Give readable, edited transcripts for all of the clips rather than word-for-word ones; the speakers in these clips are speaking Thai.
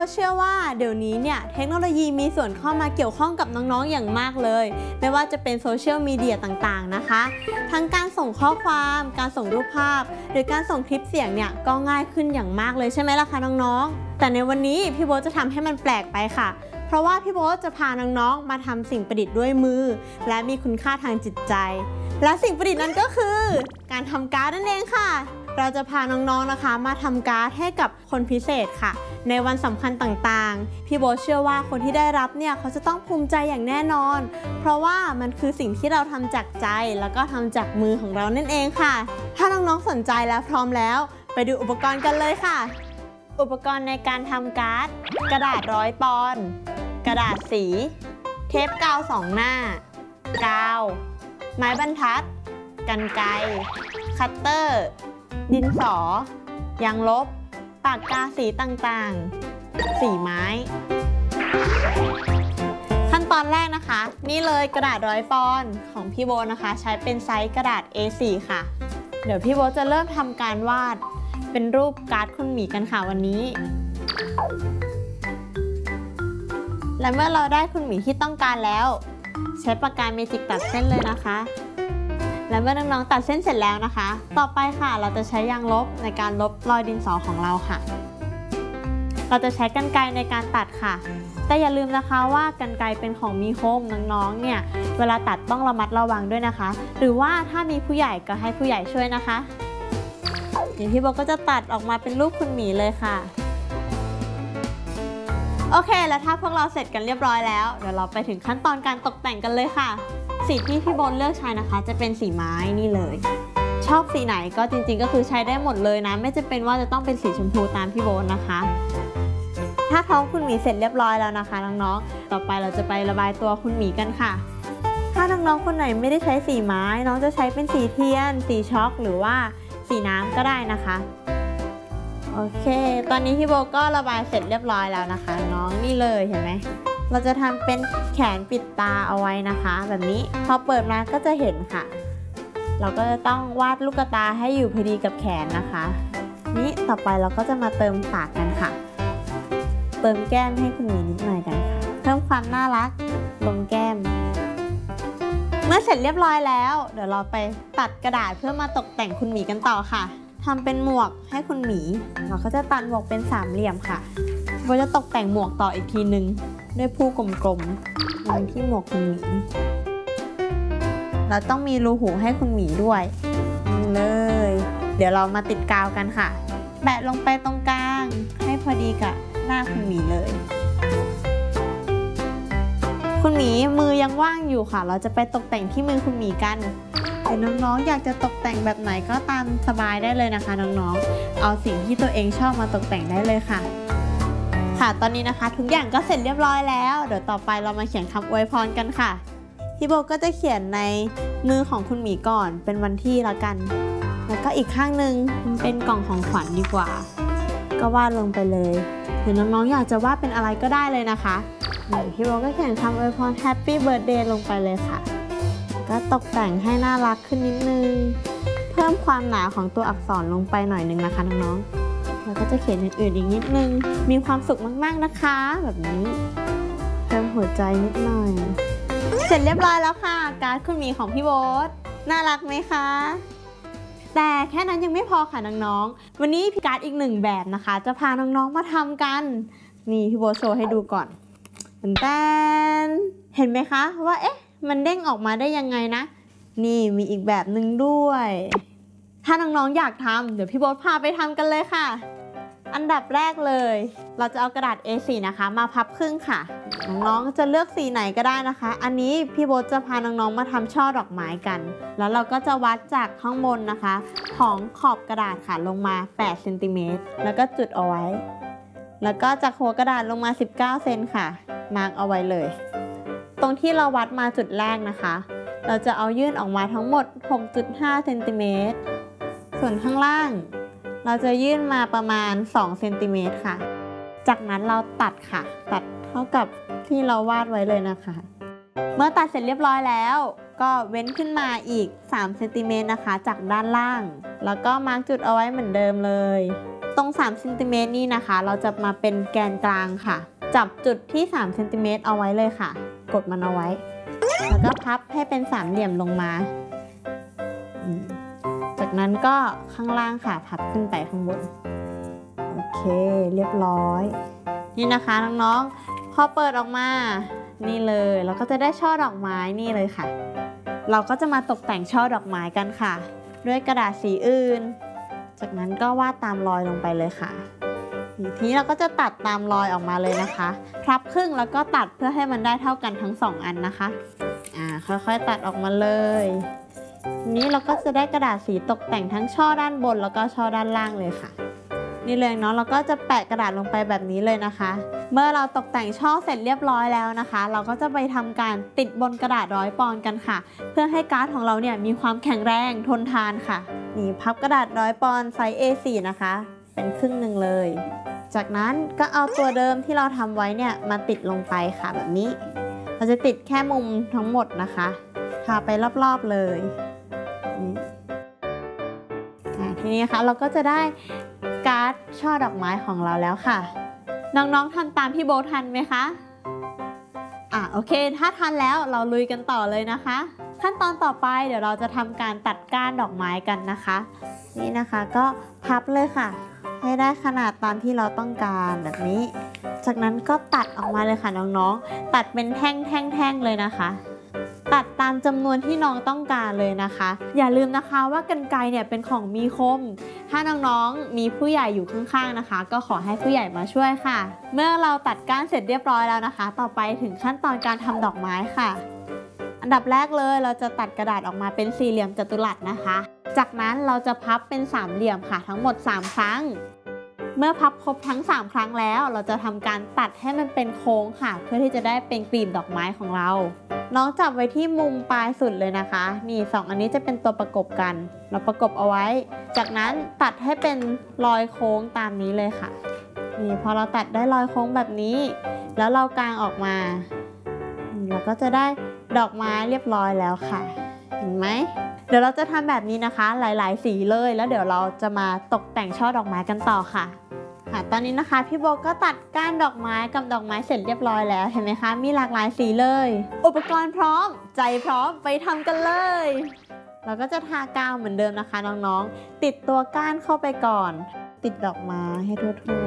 ก็เชื่อว่าเดี๋ยวนี้เนี่ยเทคโนโลยีมีส่วนเข้ามาเกี่ยวข้องกับน้องๆอย่างมากเลยไม่ว่าจะเป็นโซเชียลมีเดียต่างๆนะคะทั้งการส่งข้อความการส่งรูปภาพหรือการส่งคลิปเสียงเนี่ยก็ง่ายขึ้นอย่างมากเลยใช่ไหมล่ะคะน้องๆแต่ในวันนี้พี่โบ๊ทจะทำให้มันแปลกไปค่ะเพราะว่าพี่โบ๊ทจะพาน้องๆมาทำสิ่งประดิษฐ์ด้วยมือและมีคุณค่าทางจิตใจและสิ่งประดิษฐ์นั้นก็คือการทำการ์ดนั่นเองค่ะเราจะพาน้องๆนะคะมาทำการ์ดให้กับคนพิเศษค่ะในวันสำคัญต่างๆพี่โบ๊ทเชื่อว่าคนที่ได้รับเนี่ยเขาจะต้องภูมิใจอย่างแน่นอนเพราะว่ามันคือสิ่งที่เราทำจากใจแล้วก็ทำจากมือของเรานั่นเองค่ะถ้าน้องๆสนใจและพร้อมแล้วไปดูอุปกรณ์กันเลยค่ะอุปกรณ์ในการทำการ์ดกระดาษ100 ปอนด์กระดาษสีเทปกาว2 หน้ากาวไม้บรรทัดกรรไกรคัตเตอร์ดินสอยางลบปากกาสีต่างๆสีไม้ขั้นตอนแรกนะคะนี่เลยกระดาษ100 ปอนด์ของพี่โบนะคะใช้เป็นไซส์กระดาษ A4 ค่ะเดี๋ยวพี่โบจะเริ่มทำการวาดเป็นรูปการ์ดคุณหมีกันค่ะวันนี้และเมื่อเราได้คุณหมีที่ต้องการแล้วใช้ปากกาเมจิกตัดเส้นเลยนะคะและเมื่อน้องๆตัดเส้นเสร็จแล้วนะคะต่อไปค่ะเราจะใช้ยางลบในการลบรอยดินสอของเราค่ะเราจะใช้กรรไกรในการตัดค่ะแต่อย่าลืมนะคะว่ากรรไกรเป็นของมีคมน้องๆเนี่ยเวลาตัดต้องระมัดระวังด้วยนะคะหรือว่าถ้ามีผู้ใหญ่ก็ให้ผู้ใหญ่ช่วยนะคะอย่างพี่โบก็จะตัดออกมาเป็นรูปคุณหมีเลยค่ะโอเคแล้วถ้าพวกเราเสร็จกันเรียบร้อยแล้วเดี๋ยวเราไปถึงขั้นตอนการตกแต่งกันเลยค่ะสีที่พี่โบเลือกใช้นะคะจะเป็นสีไม้นี่เลยชอบสีไหนก็จริงๆก็คือใช้ได้หมดเลยนะไม่จำเป็นว่าจะต้องเป็นสีชมพูตามพี่โบนะคะถ้าท้องคุณหมีเสร็จเรียบร้อยแล้วนะคะน้องๆต่อไปเราจะไประบายตัวคุณหมีกันค่ะถ้าน้องๆคนไหนไม่ได้ใช้สีไม้น้องจะใช้เป็นสีเทียนสีช็อกหรือว่าสีน้ำก็ได้นะคะโอเคตอนนี้พี่โบก็ระบายเสร็จเรียบร้อยแล้วนะคะน้องนี่เลยเห็นไหมเราจะทำเป็นแขนปิดตาเอาไว้นะคะแบบนี้พอเปิดมาก็จะเห็นค่ะเราก็จะต้องวาดลูกตาให้อยู่พอดีกับแขนนะคะนี่ต่อไปเราก็จะมาเติมปากกันค่ะเติมแก้มให้คุณหมีนิดหน่อยกันค่ะเพิ่มความน่ารักลงแก้มเมื่อเสร็จเรียบร้อยแล้วเดี๋ยวเราไปตัดกระดาษเพื่อมาตกแต่งคุณหมีกันต่อค่ะทำเป็นหมวกให้คุณหมีเราก็จะตัดหมวกเป็น3 เหลี่ยมค่ะเราจะตกแต่งหมวกต่ออีกทีนึงด้วยผู้กลมๆวางที่หมวกคุณหมีเราต้องมีรูหูให้คุณหมีด้วยนี่เลยเดี๋ยวเรามาติดกาวกันค่ะแปะลงไปตรงกลางให้พอดีกับหน้าคุณหมีเลยคุณหมีมือยังว่างอยู่ค่ะเราจะไปตกแต่งที่มือคุณหมีกันแต่น้องๆอยากจะตกแต่งแบบไหนก็ตามสบายได้เลยนะคะน้องๆเอาสิ่งที่ตัวเองชอบมาตกแต่งได้เลยค่ะตอนนี้นะคะทุกอย่างก็เสร็จเรียบร้อยแล้วเดี๋ยวต่อไปเรามาเขียนคำอวยพรกันค่ะพี่โบก็จะเขียนในมือของคุณหมีก่อนเป็นวันที่ละกันแล้วก็อีกข้างหนึ่งเป็นกล่องของขวัญดีกว่าก็วาดลงไปเลยหรือน้องๆอยากจะวาดเป็นอะไรก็ได้เลยนะคะพี่โบก็เขียนคำอวยพร Happy Birthday ลงไปเลยค่ะก็ตกแต่งให้น่ารักขึ้นนิดนึงเพิ่มความหนาของตัวอักษรลงไปหน่อยนึงนะคะน้องๆแล้วก็จะเขียนอื่นๆอีกนิดนึงมีความสุขมากๆนะคะแบบนี้เติมหัวใจนิดหน่อยเสร็จเรียบร้อยแล้วค่ะการ์ดคุณหมีของพี่โบ๊ทน่ารักไหมคะแต่แค่นั้นยังไม่พอค่ะน้องๆวันนี้พี่การ์ดอีก1 แบบนะคะจะพาน้องๆมาทำกันนี่พี่โบ๊ทโชว์ให้ดูก่อนแตนเห็นไหมคะว่าเอ๊ะมันเด้งออกมาได้ยังไงนะนี่มีอีกแบบหนึ่งด้วยถ้าน้องๆอยากทำเดี๋ยวพี่โบ๊ทพาไปทำกันเลยค่ะอันดับแรกเลยเราจะเอากระดาษ A4 นะคะมาพับครึ่งค่ะน้องๆจะเลือกสีไหนก็ได้นะคะอันนี้พี่โบ๊ทจะพาน้องๆมาทำช่อดอกไม้กันแล้วเราก็จะวัดจากข้างบนนะคะของขอบกระดาษค่ะลงมา8 เซนติเมตรแล้วก็จุดเอาไว้แล้วก็จากหัวกระดาษลงมา19 เซนค่ะมาร์กเอาไว้เลยตรงที่เราวัดมาจุดแรกนะคะเราจะเอายื่นออกมาทั้งหมด 6.5 เซนติเมตรส่วนข้างล่างเราจะยื่นมาประมาณ2 เซนติเมตรค่ะจากนั้นเราตัดค่ะตัดเท่ากับที่เราวาดไว้เลยนะคะเมื่อตัดเสร็จเรียบร้อยแล้วก็เว้นขึ้นมาอีก3 เซนติเมตรนะคะจากด้านล่างแล้วก็มาร์กจุดเอาไว้เหมือนเดิมเลยตรง3เซนติเมตรนี่นะคะเราจะมาเป็นแกนกลางค่ะจับจุดที่3เซนติเมตรเอาไว้เลยค่ะกดมันเอาไว้แล้วก็พับให้เป็นสามเหลี่ยมลงมาจากนั้นก็ข้างล่างค่ะพับขึ้นไปข้างบนโอเคเรียบร้อยนี่นะคะน้องๆพอเปิดออกมานี่เลยเราก็จะได้ช่อดอกไม้นี่เลยค่ะเราก็จะมาตกแต่งช่อดอกไม้กันค่ะด้วยกระดาษสีอื่นจากนั้นก็วาดตามรอยลงไปเลยค่ะทีนี้เราก็จะตัดตามรอยออกมาเลยนะคะพับครึ่งแล้วก็ตัดเพื่อให้มันได้เท่ากันทั้ง2อันนะคะค่อยๆตัดออกมาเลยทีนี้เราก็จะได้กระดาษสีตกแต่งทั้งช่อด้านบนแล้วก็ช่อด้านล่างเลยค่ะนี่เลยเนาะเราก็จะแปะกระดาษลงไปแบบนี้เลยนะคะเมื่อเราตกแต่งช่อเสร็จเรียบร้อยแล้วนะคะเราก็จะไปทำการติดบนกระดาษ100 ปอนด์กันค่ะเพื่อให้การ์ดของเราเนี่ยมีความแข็งแรงทนทานค่ะนี่พับกระดาษ100 ปอนด์ไซส์ A4 นะคะเป็นครึ่งหนึ่งเลยจากนั้นก็เอาตัวเดิมที่เราทำไว้เนี่ยมาติดลงไปค่ะแบบนี้เราจะติดแค่มุมทั้งหมดนะคะทาไปรอบๆเลยทีนี้ค่ะเราก็จะได้การ์ดช่อดอกไม้ของเราแล้วค่ะน้องๆทำตามพี่โบทันไหมคะโอเคถ้าทันแล้วเราลุยกันต่อเลยนะคะขั้นตอนต่อไปเดี๋ยวเราจะทำการตัดก้านดอกไม้กันนะคะนี่นะคะก็พับเลยค่ะให้ได้ขนาดตามที่เราต้องการแบบนี้จากนั้นก็ตัดออกมาเลยค่ะน้องๆตัดเป็นแท่งๆเลยนะคะตัดตามจำนวนที่น้องต้องการเลยนะคะอย่าลืมนะคะว่ากรรไกรเนี่ยเป็นของมีคมถ้าน้องๆมีผู้ใหญ่อยู่ข้างๆนะคะก็ขอให้ผู้ใหญ่มาช่วยค่ะเมื่อเราตัดก้านเสร็จเรียบร้อยแล้วนะคะต่อไปถึงขั้นตอนการทำดอกไม้ค่ะอันดับแรกเลยเราจะตัดกระดาษออกมาเป็นสี่เหลี่ยมจัตุรัสนะคะจากนั้นเราจะพับเป็นสามเหลี่ยมค่ะทั้งหมด3 ครั้งเมื่อพับครบทั้ง3 ครั้งแล้วเราจะทำการตัดให้มันเป็นโค้งค่ะเพื่อที่จะได้เป็นกลีบดอกไม้ของเราน้องจับไว้ที่มุมปลายสุดเลยนะคะนี่2อันนี้จะเป็นตัวประกบกันเราประกบเอาไว้จากนั้นตัดให้เป็นรอยโค้งตามนี้เลยค่ะนี่พอเราตัดได้รอยโค้งแบบนี้แล้วเรากางออกมาเราก็จะได้ดอกไม้เรียบร้อยแล้วค่ะเห็นไหมเดี๋ยวเราจะทำแบบนี้นะคะหลายๆสีเลยแล้วเดี๋ยวเราจะมาตกแต่งช่อดอกไม้กันต่อค่ะตอนนี้นะคะพี่โบก็ตัดก้านดอกไม้กับดอกไม้เสร็จเรียบร้อยแล้วเห็นไหมคะมีหลากหลายสีเลยอุปกรณ์พร้อมใจพร้อมไปทำกันเลยเราก็จะทากาวเหมือนเดิมนะคะน้องๆติดตัวก้านเข้าไปก่อนติดดอกไม้ให้ทั่ว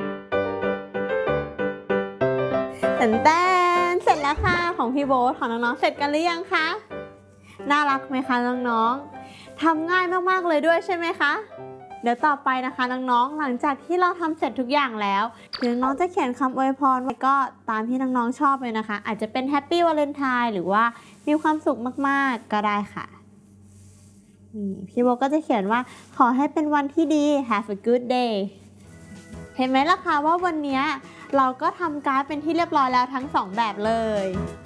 ๆแต่เสร็จแล้วค่ะของพี่โบของน้องๆเสร็จกันหรือยังคะน่ารักไหมคะน้องๆทำง่ายมากๆเลยด้วยใช่ไหมคะเดี๋ยวต่อไปนะคะน้องๆหลังจากที่เราทำเสร็จทุกอย่างแล้วถึงน้องจะเขียนคำอวยพรก็ตามที่น้องๆชอบเลยนะคะอาจจะเป็นแฮปปี้วาเลนไทน์หรือว่ามีความสุขมากๆก็ได้ค่ะพี่โบก็จะเขียนว่าขอให้เป็นวันที่ดี Have a good day เห็นไหมล่ะคะว่าวันนี้เราก็ทำการ์ดเป็นที่เรียบร้อยแล้วทั้ง2 แบบเลย